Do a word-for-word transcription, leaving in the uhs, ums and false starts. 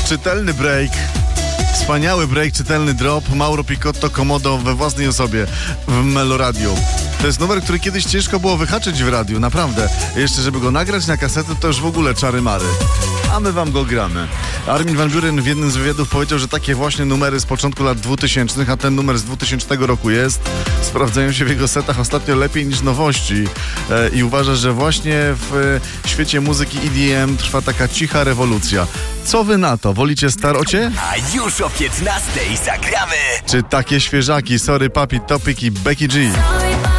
czytelny break. Wspaniały break, czytelny drop. Mauro Picotto Komodo we własnej osobie w Meloradiu. To jest numer, który kiedyś ciężko było wyhaczyć w radiu, naprawdę. Jeszcze żeby go nagrać na kasetę, to już w ogóle czary mary. A my wam go gramy. Armin van Buuren w jednym z wywiadów powiedział, że takie właśnie numery z początku lat dwutysięcznych, a ten numer z dwutysięcznego roku jest, sprawdzają się w jego setach ostatnio lepiej niż nowości. E, I uważa, że właśnie w e, świecie muzyki E D M trwa taka cicha rewolucja. Co wy na to? Wolicie starocie? A już o piętnastej zagramy. Czy takie świeżaki? Sorry Papi, Topic i Becky G.